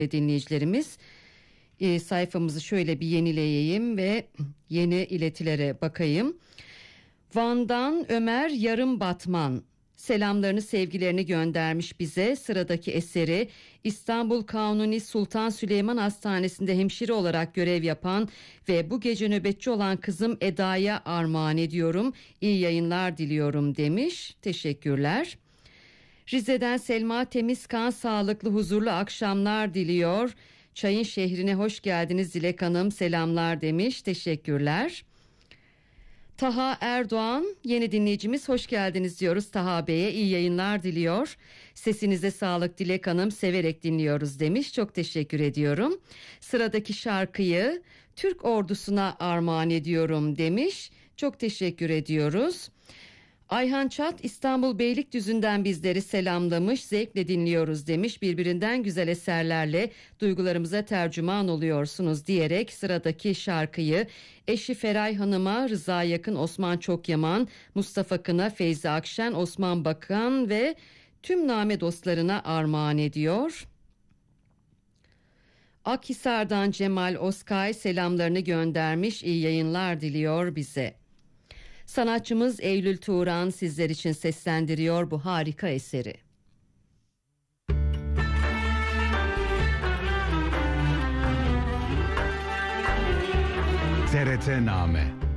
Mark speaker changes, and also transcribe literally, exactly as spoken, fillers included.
Speaker 1: dinleyicilerimiz. E, sayfamızı şöyle bir yenileyeyim ve yeni iletilere bakayım. Van'dan Ömer Yarım Batman selamlarını, sevgilerini göndermiş bize. Sıradaki eseri İstanbul Kanuni Sultan Süleyman Hastanesi'nde hemşire olarak görev yapan ve bu gece nöbetçi olan kızım Eda'ya armağan ediyorum. İyi yayınlar diliyorum demiş. Teşekkürler. Rize'den Selma Temizkan sağlıklı huzurlu akşamlar diliyor. Çayın şehrine hoş geldiniz Dilek Hanım, selamlar demiş. Teşekkürler. Taha Erdoğan, yeni dinleyicimiz, hoş geldiniz diyoruz Taha Bey'e, iyi yayınlar diliyor. Sesinize sağlık Dilek Hanım, severek dinliyoruz demiş. Çok teşekkür ediyorum. Sıradaki şarkıyı Türk ordusuna armağan ediyorum demiş. Çok teşekkür ediyoruz. Ayhan Çat İstanbul Beylikdüzü'nden bizleri selamlamış, zevkle dinliyoruz demiş. Birbirinden güzel eserlerle duygularımıza tercüman oluyorsunuz diyerek sıradaki şarkıyı eşi Feray Hanım'a, Rıza Yakın, Osman Çokyaman, Mustafa Kına, Feyzi Akşen, Osman Bakan ve tüm name dostlarına armağan ediyor. Akhisar'dan Cemal Oskay selamlarını göndermiş, iyi yayınlar diliyor bize. Sanatçımız Eylül Turan sizler için seslendiriyor bu harika eseri.
Speaker 2: T R T Name.